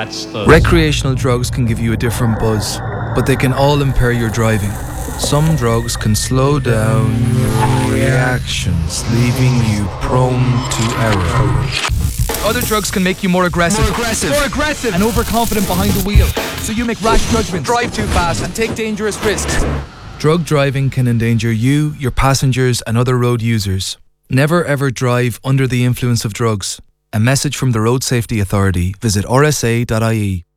That's the... Recreational drugs can give you a different buzz, but they can all impair your driving. Some drugs can slow down your reactions, leaving you prone to error. Other drugs can make you more aggressive, and overconfident behind the wheel, so you make rash judgments, drive too fast, and take dangerous risks. Drug driving can endanger you, your passengers, and other road users. Never ever drive under the influence of drugs. A message from the Road Safety Authority. Visit rsa.ie.